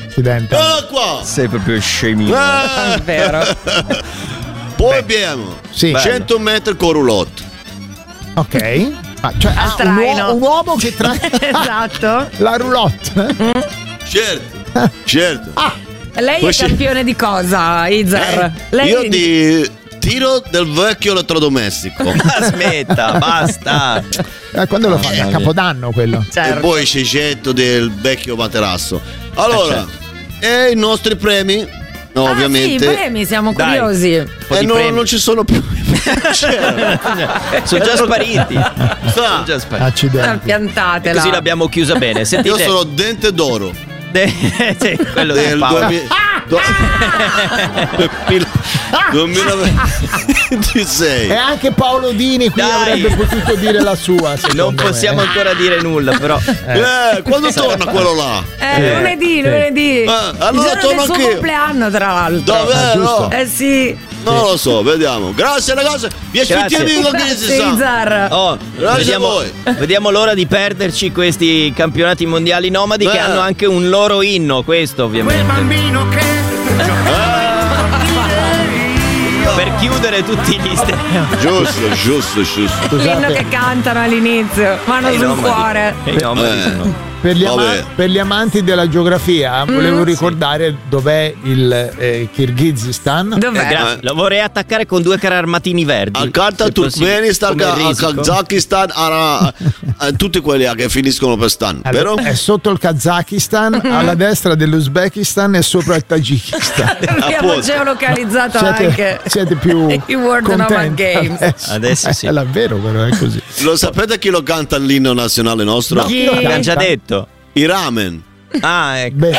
Accidente. Eccolo qua. Sei proprio scemino. È vero. Poi abbiamo 100 metri con roulotte. Ok. Cioè, Al traino. un uomo che trae Esatto. la roulotte. Certo. Lei è campione di cosa, Izar? Io di tiro del vecchio elettrodomestico. Smetta, basta. Quando lo fai? A Capodanno quello. Certo. E poi 600 del vecchio materasso. Allora, e i nostri premi? No, ovviamente. Sì, i premi, siamo Dai. curiosi. Non ci sono più. Sono già spariti. Sono già spariti. Accidenti. Piantatela. Così l'abbiamo chiusa bene. Sentite. Io sono dente d'oro. Sì, quello del Del Paolo. 2026. E anche Paolo Dini qui Dai. avrebbe potuto dire la sua. Non possiamo ancora dire nulla, però. Quando torna quello là? Lunedì. Allora Il giorno torno del suo anch'io. compleanno, tra l'altro. Dov'è? No? Sì. Non lo so, vediamo. Grazie ragazzi. Vi aspettiamo con chi si Grazie, sa. Izar. Oh, Grazie a voi. vediamo l'ora di perderci questi campionati mondiali nomadi che hanno anche un loro inno, questo ovviamente. Quel bambino che Per chiudere tutti gli Giusto. L'inno che cantano all'inizio, mano sul cuore. Per gli amanti della geografia volevo ricordare dov'è il Kirghizistan. Dov'è? Lo vorrei attaccare con 2 carri armatini verdi. Accanto al se possibile, Turkmenistan, come al risico. Kazakistan, a tutti quelli che finiscono per stan, vero? È sotto il Kazakistan, alla destra dell'Uzbekistan e sopra il Tagikistan. Abbiamo geolocalizzato anche siete più i World Nomad contenti Games. Adesso sì. È davvero, però è così. Lo sapete chi lo canta l'inno nazionale nostro? Chi? L'abbiamo già detto. I ramen. Ah, ecco. Beh,